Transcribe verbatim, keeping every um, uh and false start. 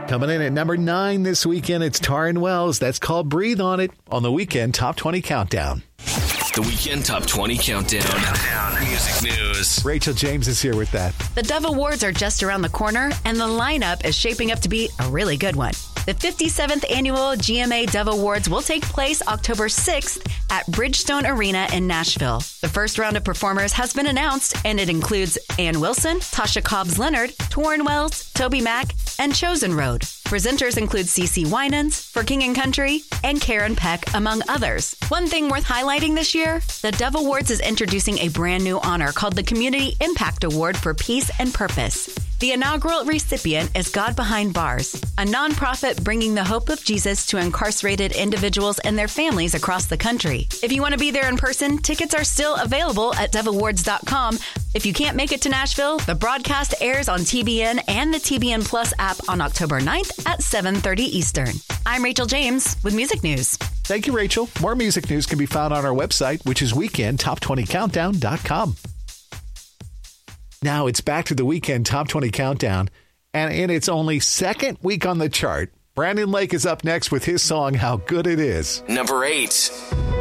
Coming in at number nine this weekend, it's Taryn Wells. That's called Breathe on It on the Weekend Top twenty Countdown. The Weekend Top twenty Countdown. Countdown. Music news. Rachel James is here with that. The Dove Awards are just around the corner, and the lineup is shaping up to be a really good one. The fifty-seventh Annual G M A Dove Awards will take place October sixth at Bridgestone Arena in Nashville. The first round of performers has been announced, and it includes Ann Wilson, Tasha Cobbs Leonard, Torrin Wells, Toby Mac, and Chosen Road. Presenters include CeCe Winans, For King and Country, and Karen Peck, among others. One thing worth highlighting this year, the Dove Awards is introducing a brand new honor called the Community Impact Award for Peace and Purpose. The inaugural recipient is God Behind Bars, a nonprofit bringing the hope of Jesus to incarcerated individuals and their families across the country. If you want to be there in person, tickets are still available at dove awards dot com. If you can't make it to Nashville, the broadcast airs on T B N and the T B N Plus app on October ninth at seven thirty Eastern. I'm Rachel James with Music News. Thank you, Rachel. More music news can be found on our website, which is weekend top twenty countdown dot com. Now it's back to the Weekend Top twenty Countdown, and in its only second week on the chart, Brandon Lake is up next with his song, How Good It Is. Number eight.